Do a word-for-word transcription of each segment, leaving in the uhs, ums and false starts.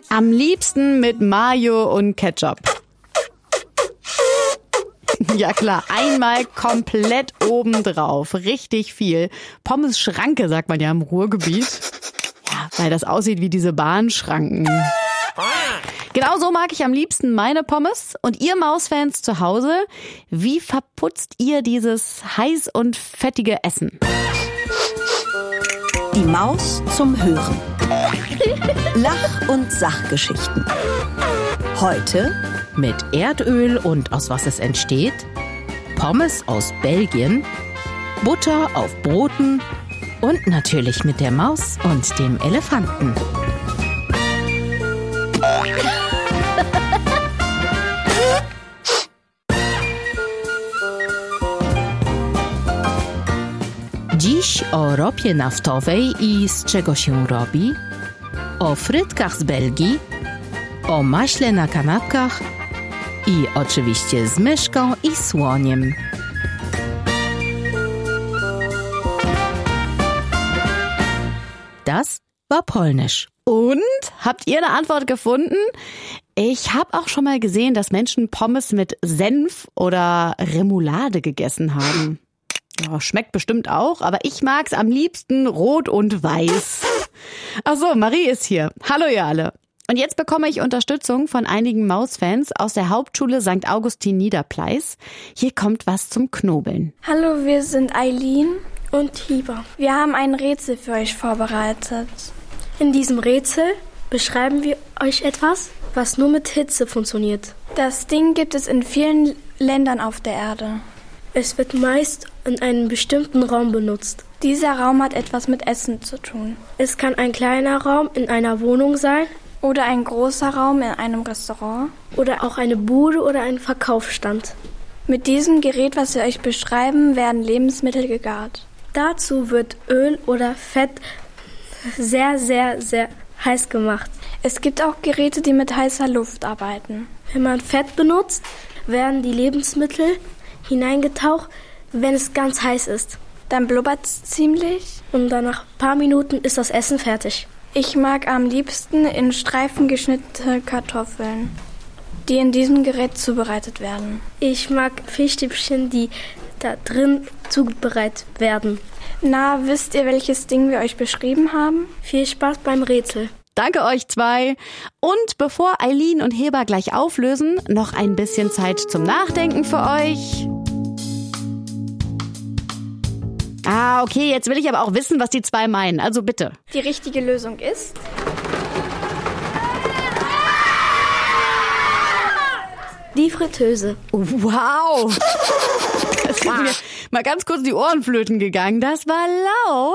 Am liebsten mit Mayo und Ketchup. Ja klar, einmal komplett obendrauf. Richtig viel. Pommes-Schranke, sagt man ja im Ruhrgebiet. Ja, weil das aussieht wie diese Bahnschranken. Genau so mag ich am liebsten meine Pommes. Und ihr Mausfans zu Hause, wie verputzt ihr dieses heiß und fettige Essen? Die Maus zum Hören. Lach- und Sachgeschichten. Heute mit Erdöl und aus was es entsteht, Pommes aus Belgien, Butter auf Broten und natürlich mit der Maus und dem Elefanten. Dziś o ropie naftowej i z czego się robi, o frytkach z Belgii, o maśle na kanapkach i oczywiście z myszką i słoniem. Das war Polnisch. Und? Habt ihr eine Antwort gefunden? Ich habe auch schon mal gesehen, dass Menschen Pommes mit Senf oder Remoulade gegessen haben. Ja, schmeckt bestimmt auch, aber ich mag's am liebsten rot und weiß. Ach so, Marie ist hier. Hallo ihr alle. Und jetzt bekomme ich Unterstützung von einigen Mausfans aus der Hauptschule Sankt Augustin Niederpleis. Hier kommt was zum Knobeln. Hallo, wir sind Eileen und Hiba. Wir haben ein Rätsel für euch vorbereitet. In diesem Rätsel beschreiben wir euch etwas, was nur mit Hitze funktioniert. Das Ding gibt es in vielen Ländern auf der Erde. Es wird meist in einem bestimmten Raum benutzt. Dieser Raum hat etwas mit Essen zu tun. Es kann ein kleiner Raum in einer Wohnung sein. Oder ein großer Raum in einem Restaurant. Oder auch eine Bude oder ein Verkaufsstand. Mit diesem Gerät, was wir euch beschreiben, werden Lebensmittel gegart. Dazu wird Öl oder Fett sehr, sehr, sehr heiß gemacht. Es gibt auch Geräte, die mit heißer Luft arbeiten. Wenn man Fett benutzt, werden die Lebensmittel hineingetaucht, wenn es ganz heiß ist. Dann blubbert es ziemlich. Und dann nach ein paar Minuten ist das Essen fertig. Ich mag am liebsten in Streifen geschnittene Kartoffeln, die in diesem Gerät zubereitet werden. Ich mag Fischstäbchen, die da drin zubereitet werden. Na, wisst ihr, welches Ding wir euch beschrieben haben? Viel Spaß beim Rätsel. Danke euch zwei. Und bevor Eileen und Heber gleich auflösen, noch ein bisschen Zeit zum Nachdenken für euch. Ah, okay, jetzt will ich aber auch wissen, was die zwei meinen. Also bitte. Die richtige Lösung ist... Die Fritteuse. Wow. Das sind mir mal ganz kurz die Ohrenflöten gegangen. Das war laut.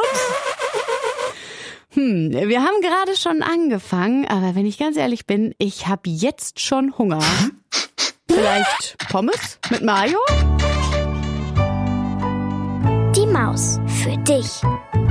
Hm, wir haben gerade schon angefangen, aber wenn ich ganz ehrlich bin, ich habe jetzt schon Hunger. Vielleicht Pommes mit Mayo? Die Maus für dich.